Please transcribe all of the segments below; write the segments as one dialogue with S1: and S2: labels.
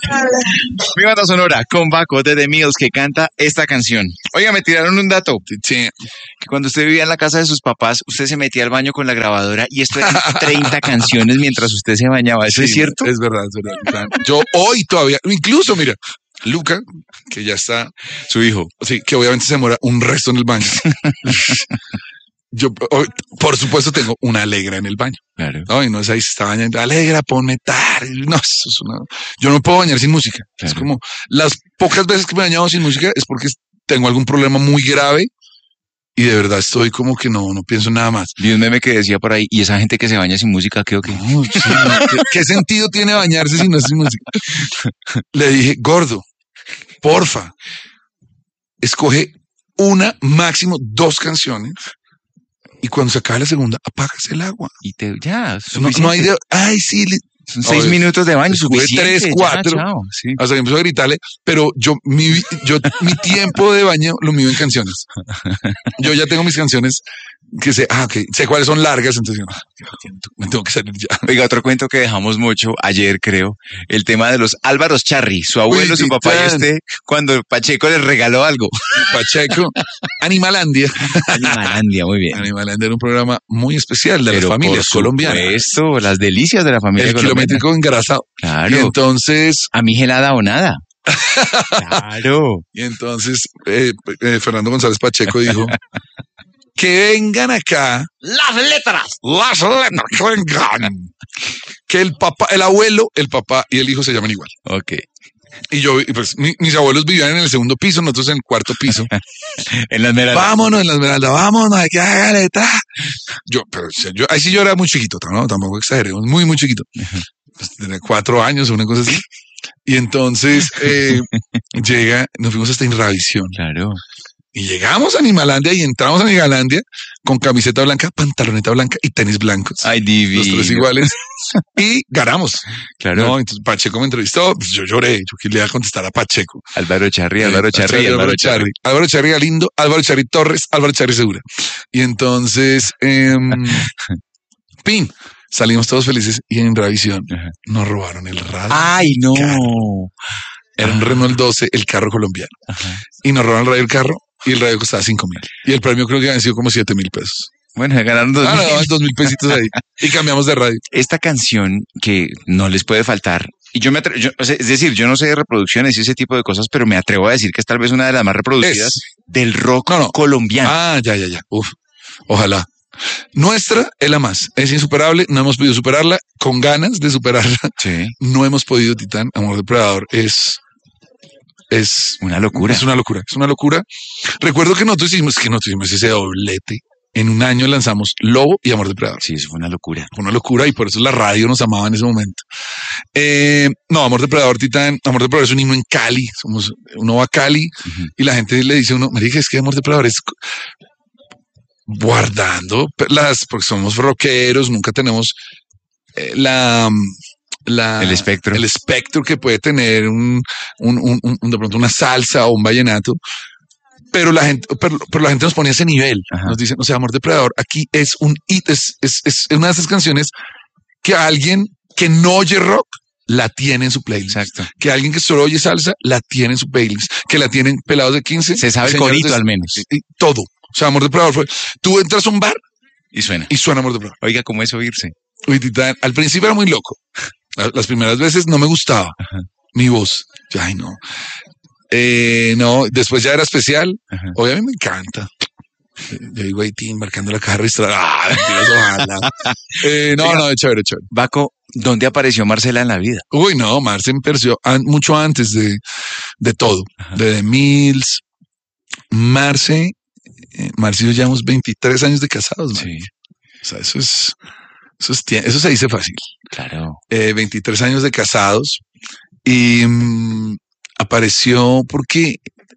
S1: Mi banda sonora con Baco de The Mills que canta esta canción. Oiga, me tiraron un dato.
S2: Sí.
S1: Que cuando usted vivía en la casa de sus papás, usted se metía al baño con la grabadora y esto eran 30 canciones mientras usted se bañaba. ¿Eso es cierto?
S2: Es verdad, es verdad. Yo hoy todavía, incluso, mira, Luca, que ya está,
S1: Su hijo.
S2: sí, que obviamente se demora un resto en el baño. Yo, por supuesto, tengo una Alegra en el baño.
S1: Claro.
S2: No, y no es ahí, se está bañando, Alegra, ponme tal. No, eso es una... Yo no me puedo bañar sin música.
S1: Claro.
S2: Es como, las pocas veces que me he bañado sin música es porque tengo algún problema muy grave y de verdad estoy como que no pienso nada más.
S1: Vi un meme que decía por ahí, y esa gente que se baña sin música, ¿qué o qué?
S2: No, sí, ¿qué sentido tiene bañarse si no es sin música? Le dije, gordo, porfa, escoge una, máximo 2 canciones. Y cuando se acabe la segunda, apagas el agua.
S1: Y ya,
S2: No hay de, ay, sí.
S1: Son 6 minutos de baño,
S2: Estuve
S1: suficiente.
S2: 3, 4,
S1: ya, chao, sí.
S2: hasta que empezó a gritarle, pero mi tiempo de baño lo mío en canciones. Yo ya tengo mis canciones que sé cuáles son largas, entonces me tengo que salir ya.
S1: Oiga, otro cuento que dejamos mucho ayer, creo, el tema de los Álvaros Charri, su abuelo, su papá y usted, cuando Pacheco les regaló algo.
S2: Pacheco, Animalandia.
S1: Animalandia, muy bien.
S2: Animalandia era un programa muy especial de las familias colombianas.
S1: Esto, las delicias de la familia colombiana.
S2: El kilométrico engrasado.
S1: Claro.
S2: Y entonces...
S1: A mí gelada o nada. Claro.
S2: Y entonces Fernando González Pacheco dijo... Que vengan acá.
S1: Las letras.
S2: Que vengan. Que el abuelo, el papá y el hijo se llaman igual.
S1: Ok.
S2: Y yo, pues, mis abuelos vivían en el segundo piso, nosotros en el cuarto piso.
S1: En la Esmeralda.
S2: Vámonos en la Esmeralda, vámonos, que hágale, ahí sí yo era muy chiquito, ¿no? Tampoco exageremos, muy, muy chiquito. Pues, tenía 4 años o una cosa así. Y entonces nos fuimos hasta Inravisión.
S1: Claro.
S2: Y llegamos a Animalandia y entramos a Animalandia con camiseta blanca, pantaloneta blanca y tenis blancos.
S1: Ay, divino.
S2: Los 3 iguales. Y ganamos.
S1: Claro.
S2: No, entonces Pacheco me entrevistó, pues yo lloré. Yo que le iba a contestar a Pacheco.
S1: Álvaro Charri
S2: Álvaro Charri Galindo, Álvaro Charri Torres, Álvaro Charri Segura. Y entonces, salimos todos felices y en Ravisión nos robaron el radio.
S1: Ay, no.
S2: Era un Renault 12, el carro colombiano. Ajá. Y nos robaron el radio del carro. Y el radio costaba 5,000. Y el premio creo que habían sido como 7,000 pesos.
S1: Bueno, ganaron 2,000.
S2: 2,000 pesitos ahí. Y cambiamos de radio.
S1: Esta canción que no les puede faltar. Y yo me atrevo, es decir, yo no sé de reproducciones y ese tipo de cosas, pero me atrevo a decir que es tal vez una de las más reproducidas del rock colombiano.
S2: Ya. Uf, ojalá. Nuestra es la más. Es insuperable. No hemos podido superarla. Con ganas de superarla.
S1: Sí.
S2: No hemos podido, Titán. Amor Depredador es
S1: una locura.
S2: Es una locura. Recuerdo que nosotros hicimos ese doblete. En un año lanzamos Lobo y Amor Depredador.
S1: Sí, eso fue una locura.
S2: Fue una locura y por eso la radio nos amaba en ese momento. Amor Depredador, Titán. Amor Depredador es un himno en Cali. Uno va a Cali y la gente le dice a uno, me dije, es que Amor Depredador es guardando porque somos rockeros, nunca tenemos el espectro que puede tener de pronto una salsa o un vallenato, pero la gente nos ponía ese nivel. Ajá. Nos dicen, Amor Depredador aquí es un hit, es una de esas canciones que alguien que no oye rock la tiene en su playlist.
S1: Exacto.
S2: Que alguien que solo oye salsa la tiene en su playlist, que la tienen pelados de 15.
S1: Se sabe el corito al menos.
S2: Y todo. O sea, Amor Depredador tú entras a un bar
S1: y suena
S2: Amor Depredador.
S1: Oiga, ¿cómo es oírse?
S2: Uy, Titán, al principio era muy loco. Las primeras veces no me gustaba mi voz. Ay, no. No, después ya era especial. Hoy a mí me encanta. Yo digo ahí, marcando la caja registrada. No, chévere.
S1: Baco, ¿dónde apareció Marcela en la vida?
S2: Uy, no, Marce me apareció mucho antes de todo. De The Mills. Marce y yo llevamos 23 años de casados.
S1: Sí.
S2: O sea, eso se dice fácil.
S1: Claro.
S2: 23 años de casados. Y apareció porque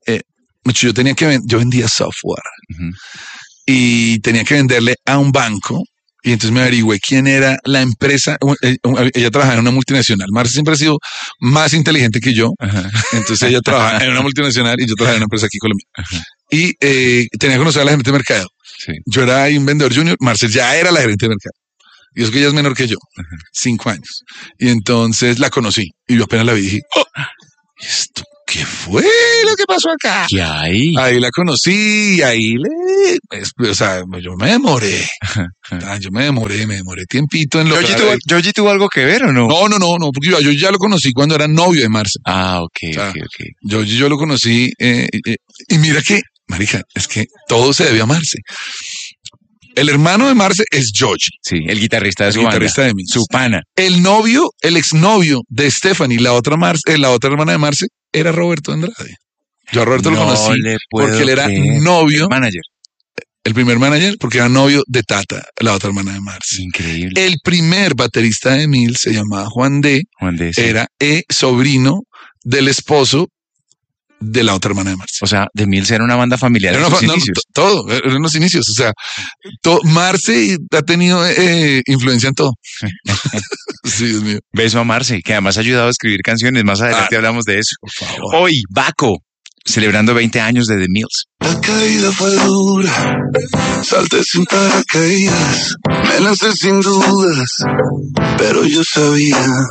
S2: yo vendía software y tenía que venderle a un banco. Y entonces me averigüé quién era la empresa. Ella trabajaba en una multinacional. Marce siempre ha sido más inteligente que yo. Entonces ella trabajaba en una multinacional y yo trabajaba en una empresa aquí en Colombia. Y tenía que conocer a la gerente de mercado.
S1: Sí.
S2: Yo era ahí un vendedor junior. Marce ya era la gerente de mercado. Y es que ella es menor que yo, 5 años. Y entonces la conocí y yo apenas la vi y dije, oh, ¿esto qué fue lo que pasó acá?
S1: ¿Qué hay?
S2: Ahí la conocí y ahí o sea, yo me demoré. Yo me demoré tiempito en lograr.
S1: ¿Georgie tuvo algo que ver o no?
S2: No, porque yo ya lo conocí cuando era novio de Marce.
S1: Ah, ok.
S2: Yo lo conocí y mira que, marica, es que todo se debe a Marce. El hermano de Marce es Georgie.
S1: Sí, el guitarrista de su
S2: guitarrista
S1: banda.
S2: De
S1: su pana.
S2: El exnovio de Stephanie, la otra hermana de Marce, era Roberto Andrade. Yo a Roberto lo conocí porque él era novio.
S1: El manager.
S2: El primer manager, porque era novio de Tata, la otra hermana de Marce.
S1: Increíble.
S2: El primer baterista de Emil se llamaba Juan D.
S1: Sí.
S2: Era sobrino del esposo de la otra hermana de Marce.
S1: O sea, The Mills era una banda familiar en sus inicios.
S2: Todo, eran los inicios. O sea, Marce ha tenido influencia en todo. Sí, Dios mío.
S1: Beso a Marce, que además ha ayudado a escribir canciones. Más adelante hablamos de eso.
S2: Por favor.
S1: Hoy, Baco, celebrando 20 años de The Mills.
S3: La caída fue dura, salté sin paracaídas, me lancé sin dudas, pero yo sabía